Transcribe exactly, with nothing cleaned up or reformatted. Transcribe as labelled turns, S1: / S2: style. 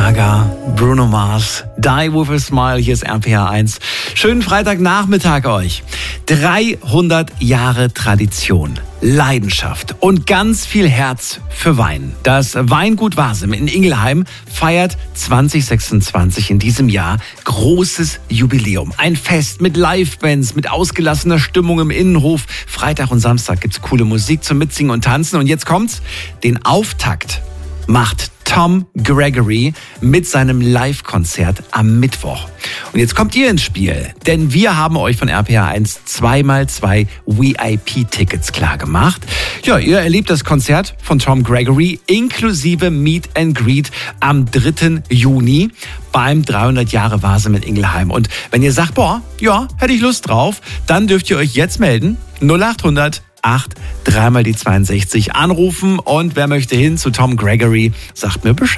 S1: Gaga, Bruno Mars, Die With a Smile, hier ist R P R eins. Schönen Freitagnachmittag euch. dreihundert Jahre Tradition, Leidenschaft und ganz viel Herz für Wein. Das Weingut Wasem in Ingelheim feiert zwanzig sechsundzwanzig in diesem Jahr großes Jubiläum. Ein Fest mit Livebands, mit ausgelassener Stimmung im Innenhof. Freitag und Samstag gibt's coole Musik zum Mitsingen und Tanzen. Und jetzt kommt's, den Auftakt macht Tom Gregory mit seinem Live-Konzert am Mittwoch. Und jetzt kommt ihr ins Spiel, denn wir haben euch von R P R eins zwei mal zwei V I P-Tickets klargemacht. Ja, ihr erlebt das Konzert von Tom Gregory inklusive Meet and Greet am dritten Juni beim dreihundert Jahre Wasem in Ingelheim. Und wenn ihr sagt, boah, ja, hätte ich Lust drauf, dann dürft ihr euch jetzt melden. null acht hundert acht, dreimal die zweiundsechzig anrufen. Und wer möchte hin zu Tom Gregory, sagt mir Bescheid.